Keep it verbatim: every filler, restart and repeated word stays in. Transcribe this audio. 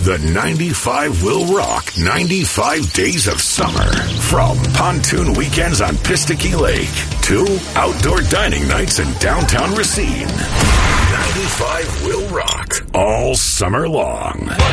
The ninety-five will rock ninety-five days of summer. From pontoon weekends on Pistakee Lake to outdoor dining nights in downtown Racine. ninety-five will rock all summer long.